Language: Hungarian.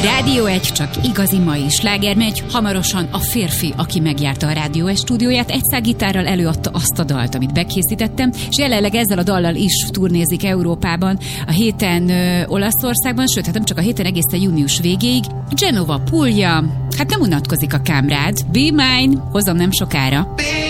Rádió 1 csak igazi mai sláger megy, hamarosan a férfi, aki megjárta a Rádió 1 stúdióját, egy szágitárral előadta azt a dalt, amit bekészítettem, és jelenleg ezzel a dallal is turnézik Európában, a héten Olaszországban, sőt, hát nem csak a héten, egészen június végéig. Genova Puglia, hát nem unatkozik a kámrád. Be Mine, hozom nem sokára.